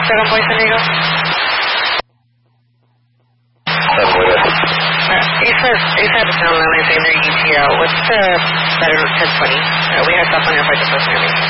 Boy San Diego? Ace had to sound loud, I think they're UTL. What's the better 1020? We have stuff on your flight to Costa Rica.